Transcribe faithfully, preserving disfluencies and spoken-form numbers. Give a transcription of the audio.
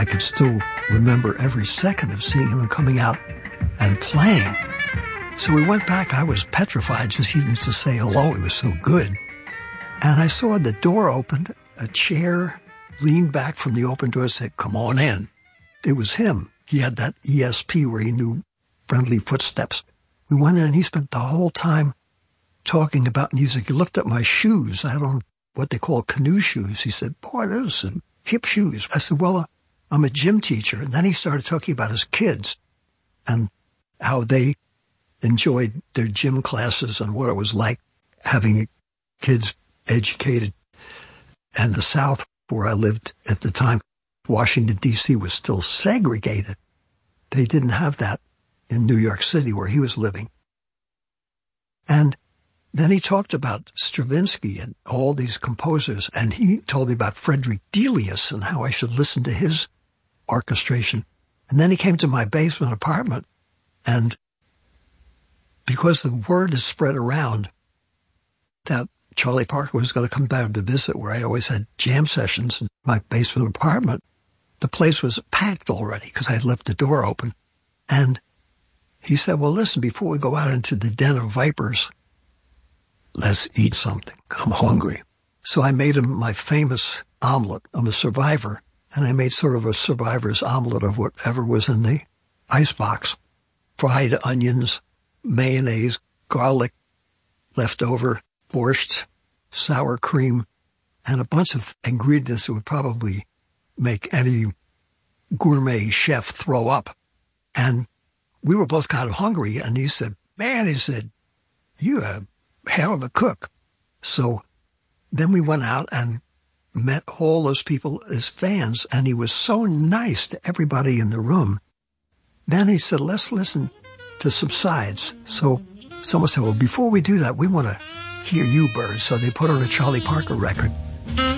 could still remember every second of seeing him coming out and playing. So we went back. I was petrified just even to say hello. It was so good. And I saw the door opened, a chair leaned back from the open door and said, "Come on in." It was him. He had that E S P where he knew friendly footsteps. We went in and he spent the whole time talking about music. He looked at my shoes. I had on what they call canoe shoes. He said, "Boy, those are some hip shoes." I said, "Well, uh, I'm a gym teacher." And then he started talking about his kids and how they enjoyed their gym classes and what it was like having kids educated. And the South, where I lived at the time, Washington, D C was still segregated. They didn't have that in New York City where he was living. And then he talked about Stravinsky and all these composers, and he told me about Frederick Delius and how I should listen to his orchestration. And then he came to my basement apartment, and because the word is spread around that Charlie Parker was going to come down to visit where I always had jam sessions in my basement apartment, the place was packed already because I had left the door open. And he said, "Well, listen, before we go out into the den of vipers, let's eat something. I'm hungry." So I made him my famous omelet. I'm a survivor, and I made sort of a survivor's omelet of whatever was in the icebox. Fried onions, mayonnaise, garlic, leftover borscht, sour cream, and a bunch of ingredients that would probably make any gourmet chef throw up. And we were both kind of hungry, and he said, "Man," he said, "you're a hell of a cook." So then we went out and met all those people as fans, and he was so nice to everybody in the room. Then he said, "Let's listen to some sides." So someone said, "Well, before we do that, we want to hear you, Bird." So they put on a Charlie Parker record.